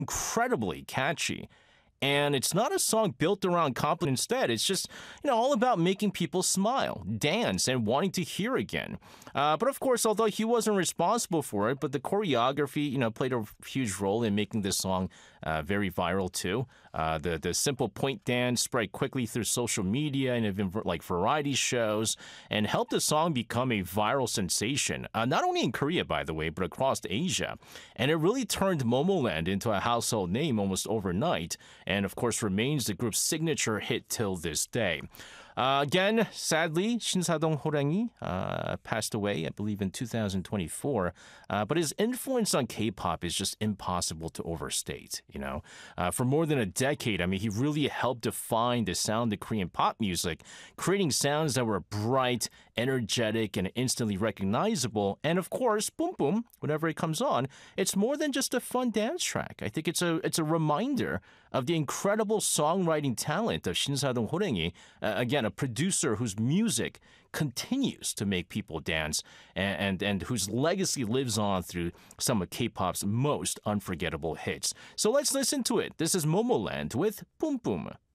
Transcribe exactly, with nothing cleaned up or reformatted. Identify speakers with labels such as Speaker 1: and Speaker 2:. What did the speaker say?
Speaker 1: incredibly catchy. And it's not a song built around compliment. Instead, it's just, you know, all about making people smile, dance, and wanting to hear again. Uh, but of course, although he wasn't responsible for it, but the choreography, you know, played a huge role in making this song uh, very viral too. Uh, the the simple point dance spread quickly through social media and even like variety shows, and helped the song become a viral sensation. Uh, not only in Korea, by the way, but across Asia. And it really turned Momoland into a household name almost overnight, and of course remains the group's signature hit till this day. Uh, again, sadly, 신사동 호랑이 uh, passed away, I believe, in two thousand twenty-four. Uh, but his influence on K-pop is just impossible to overstate. You know, uh, for more than a decade, I mean, he really helped define the sound of Korean pop music, creating sounds that were bright, energetic, and instantly recognizable. And of course, Boom Boom, whenever it comes on, it's more than just a fun dance track. I think it's a it's a reminder of the incredible songwriting talent of 신사동 호랭이. Uh, again, a producer whose music continues to make people dance, and, and, and whose legacy lives on through some of K-pop's most unforgettable hits. So let's listen to it. This is Momoland with Boom Boom.